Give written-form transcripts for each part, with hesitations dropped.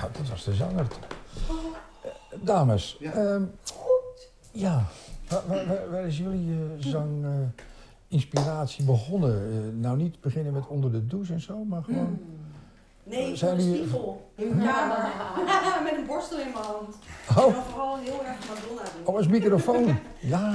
Nou, dat was de zanger. Dames, ja, waar is jullie zanginspiratie begonnen? Nou, niet beginnen met onder de douche en zo, maar gewoon... Nee, zijn voor de jullie... spiegel in mijn kamer. Met een borstel in mijn hand. Oh. En dan vooral heel erg Madonna doen. Oh, als microfoon. Ja.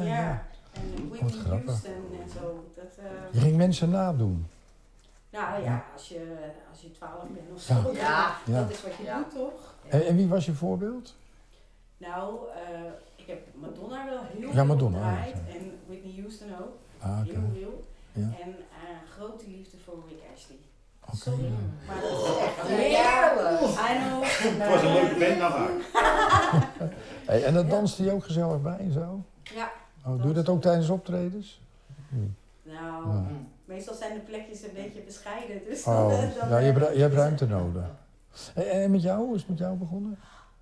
En Whitney Houston en zo. Dat, Je ging mensen nadoen. nou ja, als je 12 bent of zo. Ja. Dat is wat je doet, toch? En wie was je voorbeeld? Nou, ik heb Madonna wel heel Ja, veel Madonna, gedraaid. ja. En Whitney Houston ook. Ah, oké. Heel veel. Ja. En grote liefde voor Rick Astley. Oké. Sorry, maar dat is echt Heerlijk. I know. Het was een leuke band naar haar. Hey, en dat danste je ook gezellig bij en zo? Ja. Oh, doe je dat ook tijdens optredens? Nou, Ja. meestal zijn de plekjes een beetje bescheiden. Dus Oh, dan, ja, je hebt ruimte nodig. En met jou? Hoe is het met jou begonnen?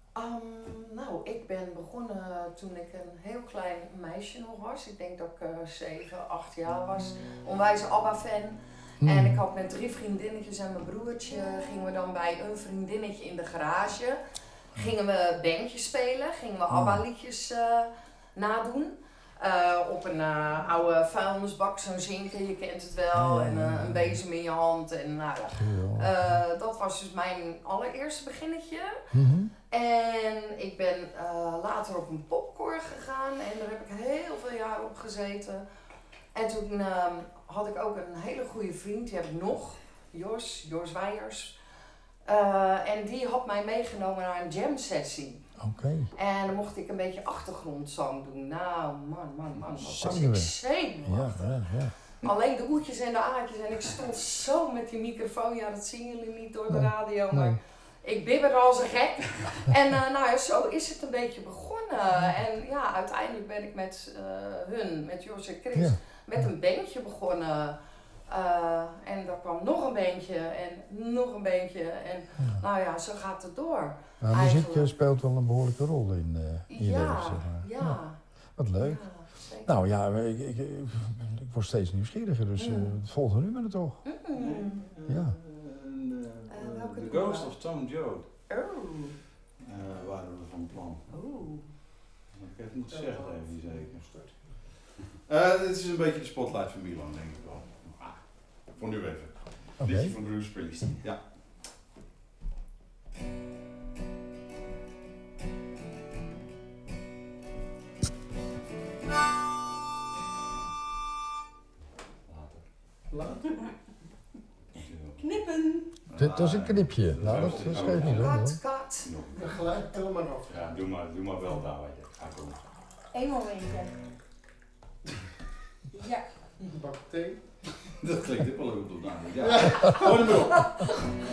Nou, ik ben begonnen toen ik een heel klein meisje nog was. Ik denk dat ik 7, 8 jaar was. Onwijs ABBA-fan. En ik had met 3 vriendinnetjes en mijn broertje, gingen we dan bij een vriendinnetje in de garage. Gingen we bandjes spelen, gingen we ABBA-liedjes nadoen. Op een oude vuilnisbak, zo'n zinken, je kent het wel. En een bezem in je hand. En, nou, dat was dus mijn allereerste beginnetje. En ik ben later op een popkoor gegaan en daar heb ik heel veel jaar op gezeten. En toen had ik ook een hele goede vriend, die heb ik nog, Jos Weijers. En die had mij meegenomen naar een jam sessie. Oké. En dan mocht ik een beetje achtergrondzang doen. Nou, man, wat was ik Zenuwen. zenuwachtig. Ja. Alleen de oetjes en de aatjes en ik stond zo met die microfoon, ja dat zien jullie niet door de radio, maar ik bibberde als een gek. En nou ja, zo is het een beetje begonnen. En ja, uiteindelijk ben ik met met Jos en Chris, met een bandje begonnen. En er kwam nog een bandje en nog een bandje en nou ja, zo gaat het door. Nou, muziek speelt wel een behoorlijke rol in je leven, zeg maar. Ja. Wat leuk. Ja, nou ja, ik word steeds nieuwsgieriger, dus het volgende nummer toch? Ja. The Ghost of Tom Joad. Waren we van plan. Ik heb het moeten zeggen tegen die zeker. Dit is een beetje de spotlight van Milan, denk ik wel. Voor nu even. Liedje van Bruce Springsteen. Ja. Later. Knippen. Dit is een knipje. Nou, dat schreef niet hoor. Kat. Gelijk, tel maar af. Ja, doe maar wel daar wat je. Ga komen. Eén momentje. Ja. Een bak thee. Dat klinkt ook wel leuk op de naam. Ja, gooi hem erop.